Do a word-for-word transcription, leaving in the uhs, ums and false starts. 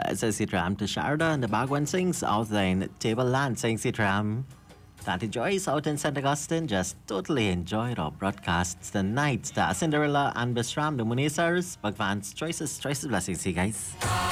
says Sitram to Sharda, and the Bagwan sings out there in Tableland, saying Sitram. That enjoys out in Saint Augustine, just totally enjoyed our broadcasts tonight. The Cinderella and Bisram, the Munisars, Bhagwan's choices, choices, blessings, see guys.